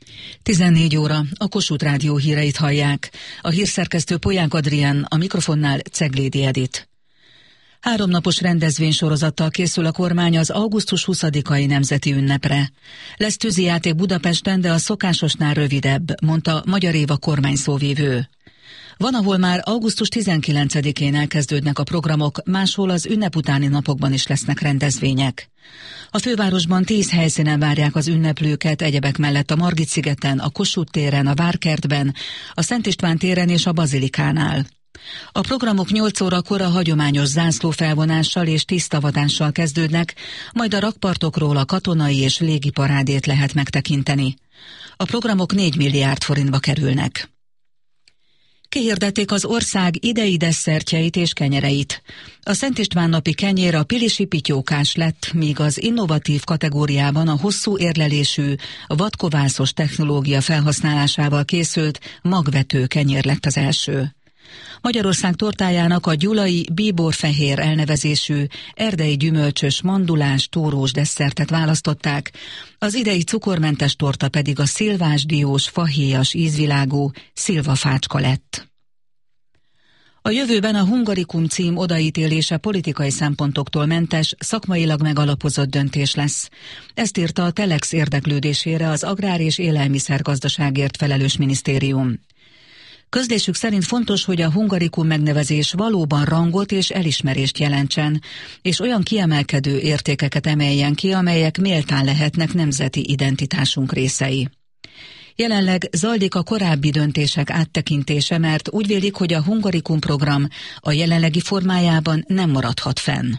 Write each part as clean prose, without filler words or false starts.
14 óra, a Kossuth Rádió híreit hallják. A hírszerkesztő Polyák Adrián, a mikrofonnál Ceglédi Edit. 3 napos rendezvénysorozattal készül a kormány az augusztus 20-ai nemzeti ünnepre. Lesz tűzijáték Budapesten, de a szokásosnál rövidebb, mondta Magyar Éva kormányszóvivő. Van, ahol már augusztus 19-én elkezdődnek a programok, máshol az ünnep utáni napokban is lesznek rendezvények. A fővárosban 10 helyszínen várják az ünneplőket, egyebek mellett a Margit-szigeten, a Kossuth téren, a Várkertben, a Szent István téren és a Bazilikánál. A programok 8 órakor a hagyományos zászlófelvonással és tisztavatással kezdődnek, majd a rakpartokról a katonai és légi parádét lehet megtekinteni. A programok 4 milliárd forintba kerülnek. Kihirdették az ország idei desszertjeit és kenyereit. A Szent István napi kenyér a pilisi pityókás lett, míg az innovatív kategóriában a hosszú érlelésű, vadkovászos technológia felhasználásával készült magvető kenyér lett az első. Magyarország tortájának a gyulai bíborfehér elnevezésű erdei gyümölcsös mandulás tórós desszertet választották, az idei cukormentes torta pedig a szilvásdiós, fahéjas ízvilágú szilvafácska lett. A jövőben a Hungarikum cím odaítélése politikai szempontoktól mentes, szakmailag megalapozott döntés lesz. Ezt írta a Telex érdeklődésére az Agrár- és Élelmiszergazdaságért felelős minisztérium. Közlésük szerint fontos, hogy a Hungarikum megnevezés valóban rangot és elismerést jelentsen, és olyan kiemelkedő értékeket emeljen ki, amelyek méltán lehetnek nemzeti identitásunk részei. Jelenleg zajlik a korábbi döntések áttekintése, mert úgy vélik, hogy a Hungarikum program a jelenlegi formájában nem maradhat fenn.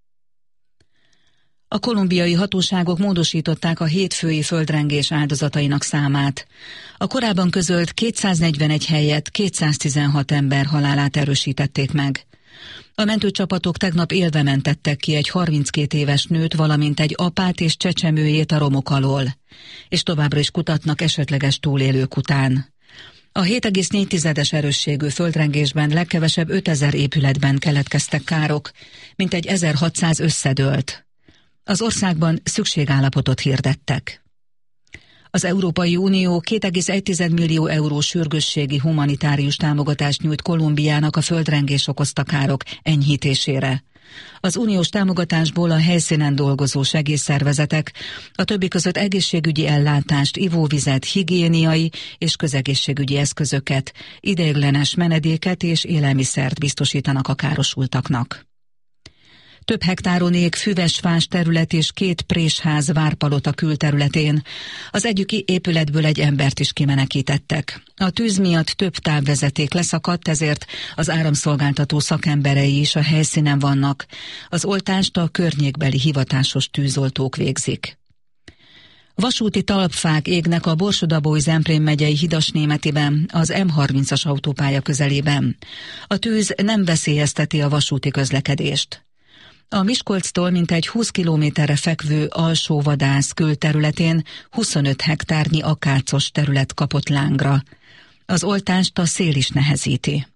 A kolumbiai hatóságok módosították a hétfői földrengés áldozatainak számát. A korábban közölt 241 helyett 216 ember halálát erősítették meg. A mentőcsapatok tegnap élve mentettek ki egy 32 éves nőt, valamint egy apát és csecsemőjét a romok alól, és továbbra is kutatnak esetleges túlélők után. A 7,4-es erősségű földrengésben legkevesebb 5000 épületben keletkeztek károk, mintegy 1600 összedőlt. Az országban szükségállapotot hirdettek. Az Európai Unió 2,1 millió eurós sürgősségi humanitárius támogatást nyújt Kolumbiának a földrengés okozta károk enyhítésére. Az uniós támogatásból a helyszínen dolgozó segélyszervezetek, a többi között egészségügyi ellátást, ivóvizet, higiéniai és közegészségügyi eszközöket, ideiglenes menedéket és élelmiszert biztosítanak a károsultaknak. Több hektáron ég füvesfás terület és 2 présház várpalota külterületén. Az egyik épületből egy embert is kimenekítettek. A tűz miatt több távvezeték leszakadt, ezért az áramszolgáltató szakemberei is a helyszínen vannak. Az oltást a környékbeli hivatásos tűzoltók végzik. Vasúti talpfák égnek a Borsod-Abaúj-Zemplén megyei Hidasnémetiben, az M30-as autópálya közelében. A tűz nem veszélyezteti a vasúti közlekedést. A Miskolctól mintegy 20 kilométerre fekvő Alsóvadász külterületén 25 hektárnyi akácos terület kapott lángra. Az oltást a szél is nehezíti.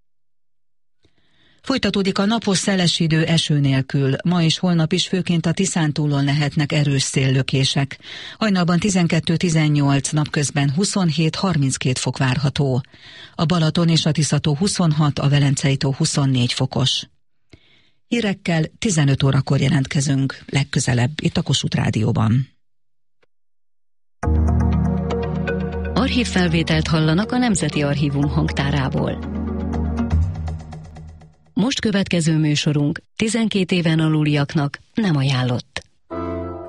Folytatódik a napos szeles idő eső nélkül. Ma és holnap is főként a Tiszántúlon lehetnek erős széllökések. Hajnalban 12-18, napközben 27-32 fok várható. A Balaton és a Tiszató 26, a Velencei tó 24 fokos. Hírekkel 15 órakor jelentkezünk, legközelebb itt a Kossuth Rádióban. Archívfelvételt hallanak a Nemzeti Archívum hangtárából. Most következő műsorunk 12 éven aluliaknak nem ajánlott.